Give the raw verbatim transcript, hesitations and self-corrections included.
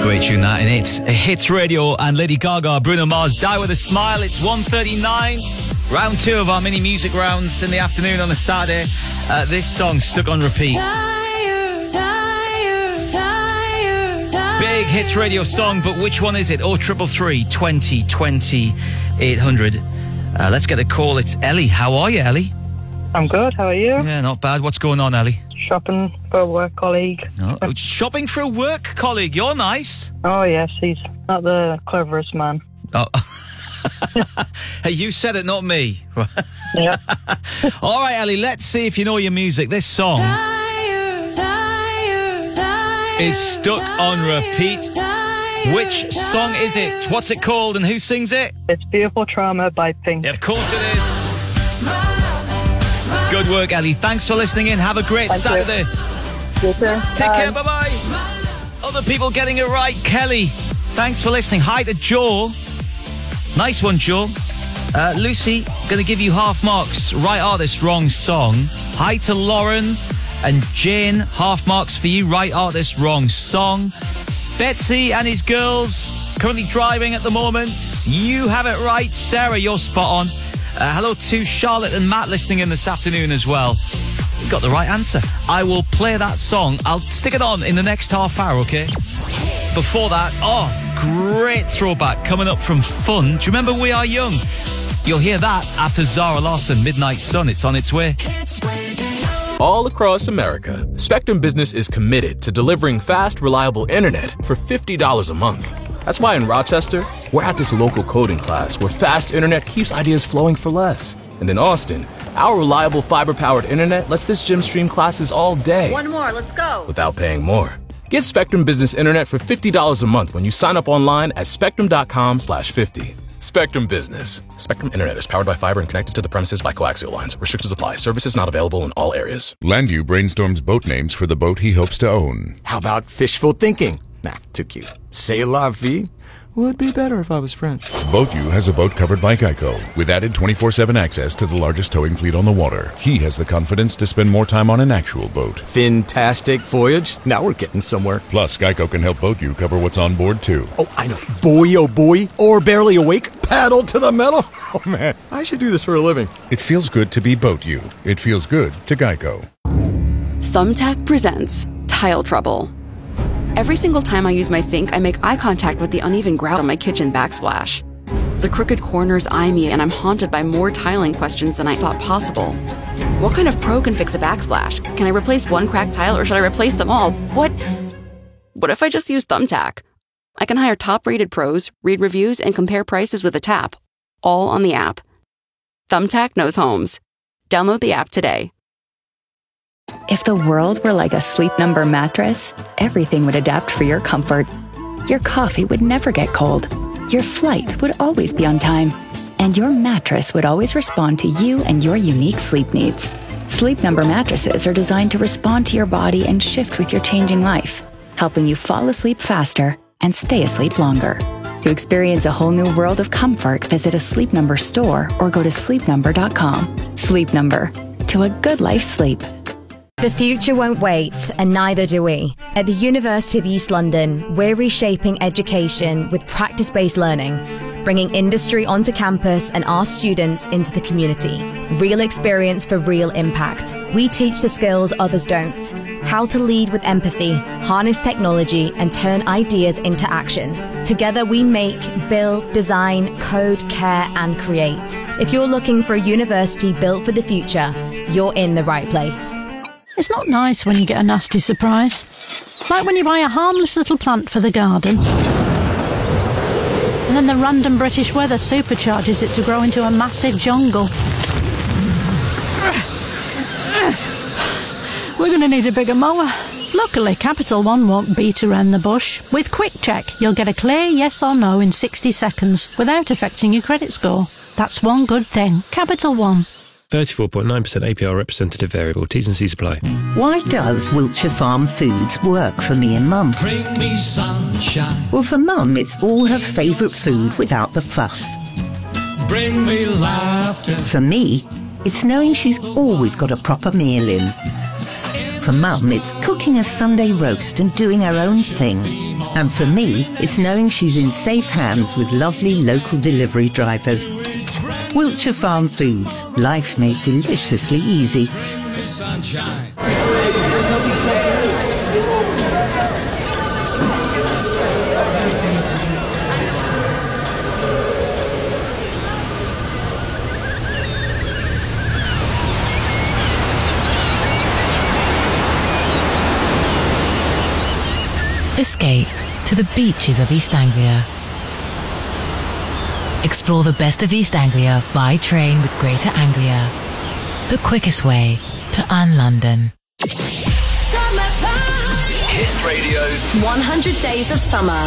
Great tune that, and it's Hits Radio and Lady Gaga, Bruno Mars, Die With A Smile. It's one thirty-nine, round two of our mini music rounds in the afternoon on a Saturday. Uh, this song stuck on repeat. Dire, dire, dire, dire. Big Hits Radio song, but which one is it? oh three three three, twenty, twenty, eight hundred. Uh, let's get a call. It's Ellie. How are you, Ellie? I'm good, how are you? Yeah, not bad. What's going on, Ellie? Shopping for a work colleague. Oh, shopping for a work colleague. You're nice. Oh, yes, he's not the cleverest man. Oh. Hey, you said it, not me. Yeah. All right, Ellie, let's see if you know your music. This song Dire, dire, dire, is stuck on repeat. dire, Which song is it? What's it called and who sings it? It's Beautiful Trauma by Pink. Yeah, of course it is. Good work, Ellie. Thanks for listening in. Have a great Thank Saturday. You too. Take Bye. care. Bye-bye. Other people getting it right. Kelly, thanks for listening. Hi to Joe. Nice one, Joe. Uh, Lucy, going to give you half marks. Right artist, wrong song. Hi to Lauren and Jane. Half marks for you. Right artist, wrong song. Betsy and his girls currently driving at the moment. You have it right. Sarah, you're spot on. Uh, hello to Charlotte and Matt listening in this afternoon as well. You got the right answer. I will play that song. I'll stick it on in the next half hour, okay? Before that, oh, great throwback coming up from Fun. Do you remember We Are Young? You'll hear that after Zara Larsson, Midnight Sun. It's on its way. All across America, Spectrum Business is committed to delivering fast, reliable internet for fifty dollars a month. That's why in Rochester, we're at this local coding class where fast internet keeps ideas flowing for less. And in Austin, our reliable fiber-powered internet lets this gym stream classes all day. One more, let's go. Without paying more. Get Spectrum Business Internet for fifty dollars a month when you sign up online at spectrum.com slash 50. Spectrum Business. Spectrum Internet is powered by fiber and connected to the premises by coaxial lines. Restrictions apply. Services not available in all areas. Landu brainstorms boat names for the boat he hopes to own. How about fishful thinking? Nah, too cute. C'est la vie? Would be better if I was French. BoatU has a boat covered by Geico with added twenty-four seven access to the largest towing fleet on the water. He has the confidence to spend more time on an actual boat. Fantastic voyage. Now we're getting somewhere. Plus, Geico can help BoatU cover what's on board, too. Oh, I know. Boy, oh boy. Or barely awake. Paddle to the metal. Oh, man. I should do this for a living. It feels good to be BoatU. It feels good to Geico. Thumbtack presents Tile Trouble. Every single time I use my sink, I make eye contact with the uneven grout on my kitchen backsplash. The crooked corners eye me, and I'm haunted by more tiling questions than I thought possible. What kind of pro can fix a backsplash? Can I replace one cracked tile, or should I replace them all? What? What if I just use Thumbtack? I can hire top-rated pros, read reviews, and compare prices with a tap, all on the app. Thumbtack knows homes. Download the app today. If the world were like a Sleep Number mattress, everything would adapt for your comfort. Your coffee would never get cold. Your flight would always be on time. And your mattress would always respond to you and your unique sleep needs. Sleep Number mattresses are designed to respond to your body and shift with your changing life, helping you fall asleep faster and stay asleep longer. To experience a whole new world of comfort, visit a Sleep Number store or go to sleep number dot com. Sleep Number. To a good life sleep. The future won't wait, and neither do we. At the University of East London, we're reshaping education with practice-based learning, bringing industry onto campus and our students into the community. Real experience for real impact. We teach the skills others don't. How to lead with empathy, harness technology, and turn ideas into action. Together we make, build, design, code, care, and create. If you're looking for a university built for the future, you're in the right place. It's not nice when you get a nasty surprise. Like when you buy a harmless little plant for the garden, and then the random British weather supercharges it to grow into a massive jungle. We're going to need a bigger mower. Luckily, Capital One won't beat around the bush. With Quick Check, you'll get a clear yes or no in sixty seconds without affecting your credit score. That's one good thing. Capital One. thirty-four point nine percent A P R representative variable. T's and C's apply. Why does Wiltshire Farm Foods work for me and Mum? Bring me sunshine. Well, for Mum, it's all her favourite food without the fuss. Bring me laughter. For me, it's knowing she's always got a proper meal in. For Mum, it's cooking a Sunday roast and doing her own thing. And for me, it's knowing she's in safe hands with lovely local delivery drivers. Wiltshire Farm Foods. Life made deliciously easy. Sunshine. Escape to the beaches of East Anglia. Explore the best of East Anglia by train with Greater Anglia. The quickest way to un-London. Summertime. Hits Radio's one hundred Days of Summer.